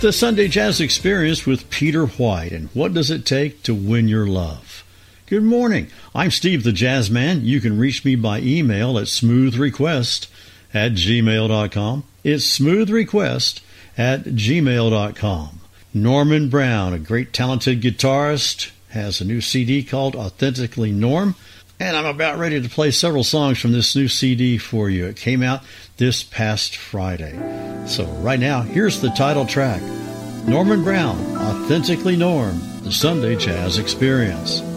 the Sunday Jazz Experience with Peter White. And what does it take to win your love? Good morning. I'm Steve the Jazz Man. You can reach me by email at smoothrequest@gmail.com. It's smoothrequest@gmail.com. Norman Brown, a great talented guitarist, has a new CD called Authentically Norm. And I'm about ready to play several songs from this new CD for you. It came out this past Friday. So right now, here's the title track. Norman Brown, Authentically Norm, the Sunday Jazz Experience.